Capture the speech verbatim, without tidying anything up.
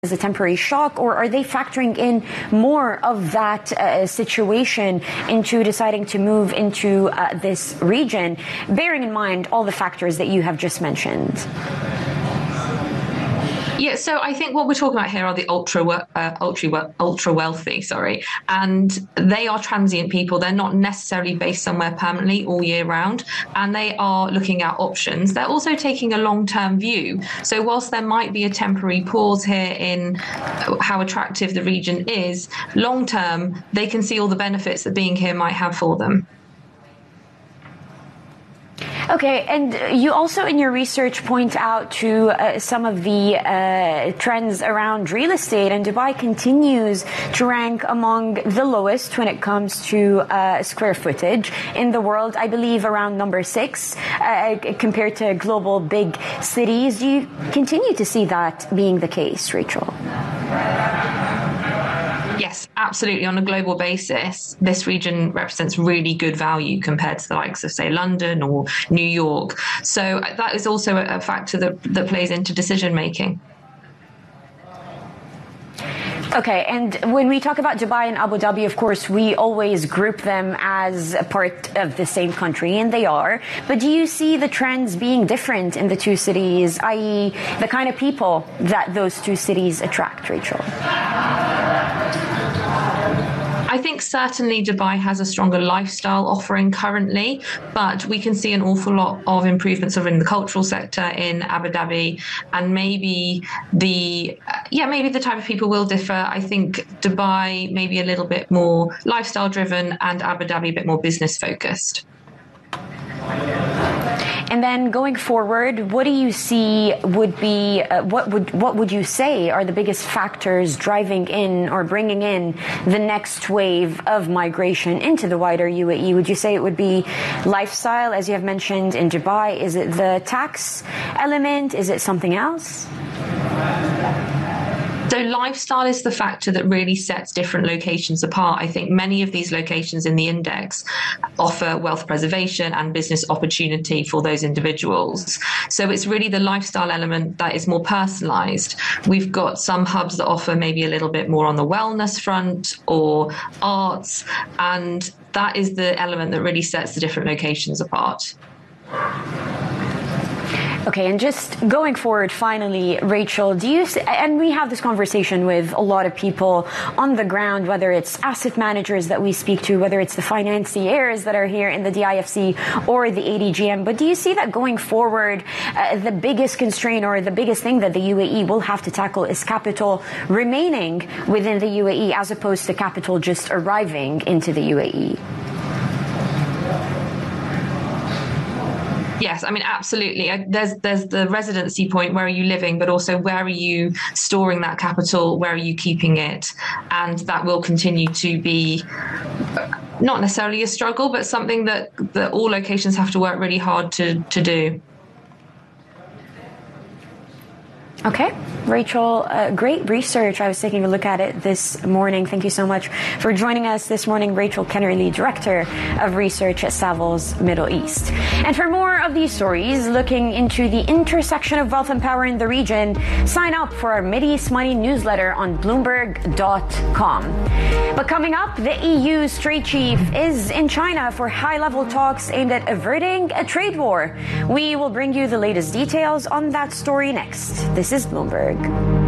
as a temporary shock, or are they factoring in more of that uh, situation into deciding to move into uh, this region, bearing in mind all the factors that you have just mentioned? Yeah, so I think what we're talking about here are the ultra, uh, ultra, ultra wealthy, sorry, and they are transient people. They're not necessarily based somewhere permanently all year round, and they are looking at options. They're also taking a long-term view. So whilst there might be a temporary pause here in how attractive the region is, long-term, they can see all the benefits that being here might have for them. Okay, and you also in your research point out to uh, some of the uh, trends around real estate, and Dubai continues to rank among the lowest when it comes to uh, square footage in the world, I believe around number six uh, compared to global big cities. Do you continue to see that being the case, Rachel? Yes, absolutely. On a global basis, this region represents really good value compared to the likes of, say, London or New York. So that is also a factor that, that plays into decision making. Okay, and when we talk about Dubai and Abu Dhabi, of course, we always group them as a part of the same country, and they are. But do you see the trends being different in the two cities, that is the kind of people that those two cities attract, Rachel? I think certainly Dubai has a stronger lifestyle offering currently, but we can see an awful lot of improvements in the cultural sector in Abu Dhabi, and maybe the yeah maybe the type of people will differ. I think Dubai maybe a little bit more lifestyle driven, and Abu Dhabi a bit more business focused. And then going forward, what do you see would be, uh, what would what would you say are the biggest factors driving in or bringing in the next wave of migration into the wider U A E? Would you say it would be lifestyle, as you have mentioned in Dubai? Is it the tax element? Is it something else? So lifestyle is the factor that really sets different locations apart. I think many of these locations in the index offer wealth preservation and business opportunity for those individuals. So it's really the lifestyle element that is more personalized. We've got some hubs that offer maybe a little bit more on the wellness front or arts, and that is the element that really sets the different locations apart. Okay, and just going forward, finally, Rachel, do you, and we have this conversation with a lot of people on the ground, whether it's asset managers that we speak to, whether it's the financiers that are here in the D I F C or the A D G M, but do you see that going forward, uh, the biggest constraint or the biggest thing that the U A E will have to tackle is capital remaining within the U A E as opposed to capital just arriving into the U A E? Yes, I mean, absolutely. There's there's the residency point, where are you living, but also where are you storing that capital, where are you keeping it? And that will continue to be not necessarily a struggle, but something that, that all locations have to work really hard to, to do. Okay, Rachel, uh, great research. I was taking a look at it this morning. Thank you so much for joining us this morning. Rachel Kennerly, Director of Research at Savills Middle East. And for more of these stories looking into the intersection of wealth and power in the region, sign up for our Mideast Money newsletter on Bloomberg dot com. But coming up, the E U's trade chief is in China for high-level talks aimed at averting a trade war. We will bring you the latest details on that story next. This is Bloomberg.